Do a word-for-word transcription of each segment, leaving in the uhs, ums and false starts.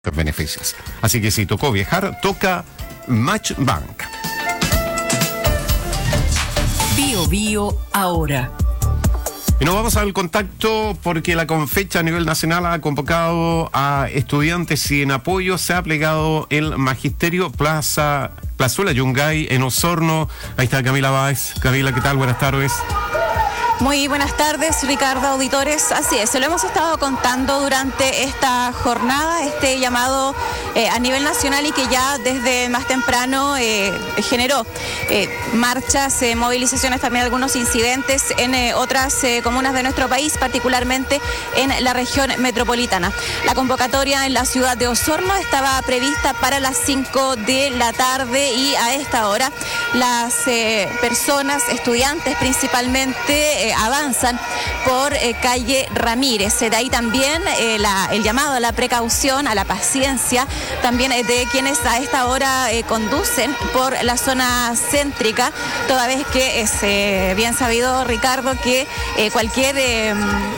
beneficios. Así que si tocó viajar, toca Match Bank. Bio Bio ahora. Y nos vamos al contacto porque la Confecha a nivel nacional ha convocado a estudiantes y en apoyo se ha plegado el Magisterio Plaza Plazuela Yungay en Osorno. Ahí está Camila Báez. Camila, ¿qué tal? Buenas tardes. Muy buenas tardes, Ricardo, auditores. Así es, se lo hemos estado contando durante esta jornada, este llamado eh, a nivel nacional y que ya desde más temprano eh, generó eh, marchas, eh, movilizaciones, también algunos incidentes en eh, otras eh, comunas de nuestro país, particularmente en la región metropolitana. La convocatoria en la ciudad de Osorno estaba prevista para las cinco de la tarde y a esta hora las eh, personas, estudiantes principalmente, eh, avanzan por eh, calle Ramírez. De ahí también eh, la, el llamado a la precaución, a la paciencia, también eh, de quienes a esta hora eh, conducen por la zona céntrica, toda vez que es eh, bien sabido, Ricardo, que eh, cualquier eh,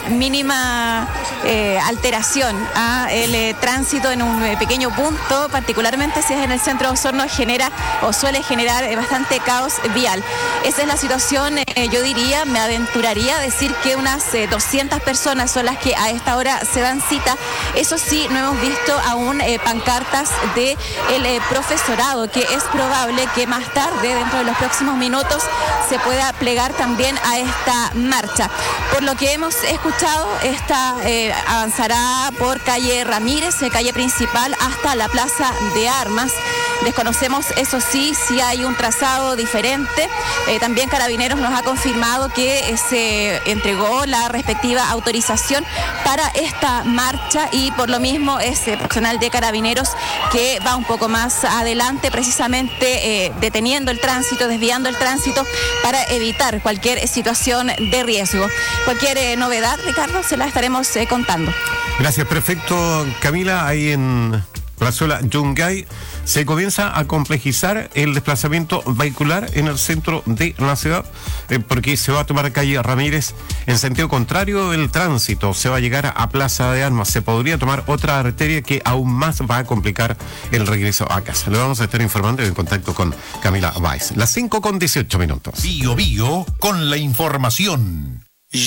mínima eh, alteración a el eh, tránsito en un eh, pequeño punto, particularmente si es en el centro de Osorno, genera o suele generar eh, bastante caos vial. Esa es la situación, eh, yo diría, me aventuraría a decir que unas eh, doscientas personas son las que a esta hora se dan cita. Eso sí, no hemos visto aún eh, pancartas del de eh, profesorado, que es probable que más tarde, dentro de los próximos minutos, se pueda plegar también a esta marcha. Por lo que hemos escuchado, esta eh, avanzará por calle Ramírez, eh, calle principal, hasta la Plaza de Armas. Desconocemos, eso sí, si hay un trazado diferente. Eh, también Carabineros nos ha confirmado que eh, se entregó la respectiva autorización para esta marcha y por lo mismo es eh, personal de Carabineros que va un poco más adelante, precisamente eh, deteniendo el tránsito, desviando el tránsito para evitar cualquier situación de riesgo. Cualquier eh, novedad, Ricardo, se la estaremos eh, contando. Gracias, perfecto. Camila, ahí en Plazuela Yungay se comienza a complejizar el desplazamiento vehicular en el centro de la ciudad, eh, porque se va a tomar calle Ramírez en sentido contrario del tránsito, se va a llegar a Plaza de Armas, se podría tomar otra arteria que aún más va a complicar el regreso a casa. Le vamos a estar informando en contacto con Camila Báez. Las cinco con dieciocho minutos. Bio Bio con la información.